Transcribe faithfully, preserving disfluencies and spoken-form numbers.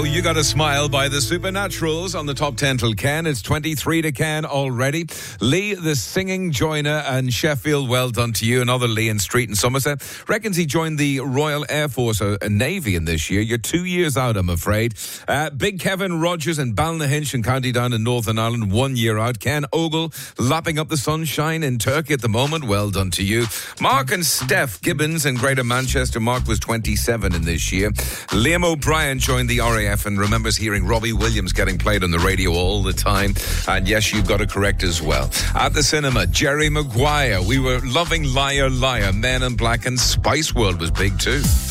You Got a Smile by the Supernaturals on the top ten till Ken. It's twenty-three to Ken already. Lee, the singing joiner, and Sheffield, well done to you. Another Lee in Street in Somerset. Reckons he joined the Royal Air Force, a, a Navy in this year. You're two years out, I'm afraid. Uh, Big Kevin Rogers in Balnahinch in County Down in Northern Ireland, one year out. Ken Ogle lapping up the sunshine in Turkey at the moment. Well done to you. Mark and Steph Gibbons in Greater Manchester. Mark was twenty-seven in this year. Liam O'Brien joined the R A F and remembers hearing Robbie Williams getting played on the radio all the time. And yes, you've got it correct as well. At the cinema, Jerry Maguire. We were loving Liar Liar. Men in Black and Spice World was big too.